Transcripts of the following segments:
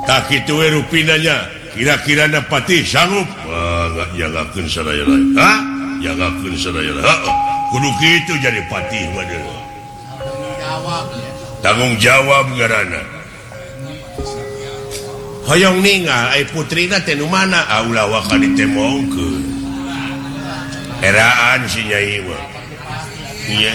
tak itu rupinanya kira-kira pati sanggup kudu gitu jadi patih tanggung jawab garana hoyong ningal putrina tenu mana aula waka ditemongkeun eraan si Nyai mah iya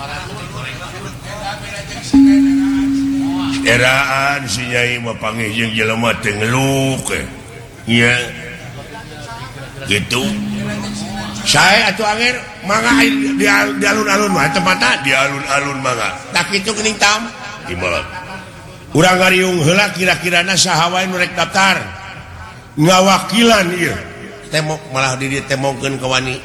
eraan si Nyai mah panggih jeung jelema teu ngeluk iya gitu saya atuh anger mangga di alun-alun mah tempatna di alun-alun mangga tak kitu geuning tam gimana urang ngariung heula kira-kirana saha wae nu rek daftar ngawakilan ieu temok malah di dieu temongkeun ka wani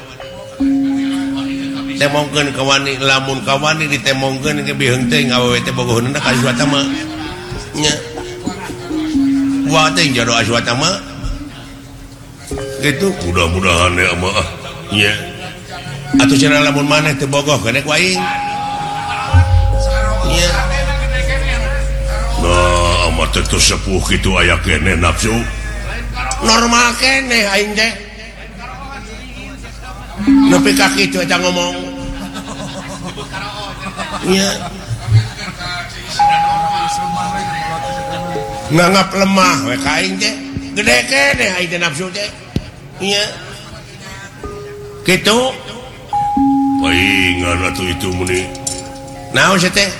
temongkeun ka wani lamun ka wani ditemongkeun ke biheung teh ngawewe teh bogohna ka Aswata mah nya wa teh jaro Aswata mah gitu mudah-mudahan ya mah iya atuh cenah lamun maneh teu bogoh kenek waing iya nah amat teu sepuh kitu aya keneh nafsu normal keneh aing teh nepi ka kitu eta ngomong iya nganggap lemah we ka aing teh gede keneh aing teh nafsu teh iya gitu paingan atuh itu muni naon teh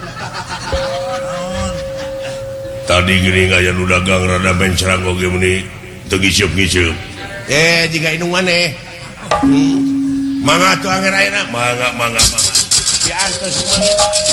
tadi geuning aya nu dagang rada bencerang oge muni teu ngiceup-ngiceup jika indung maneh mangga atuh anger ayeuna mangga diantos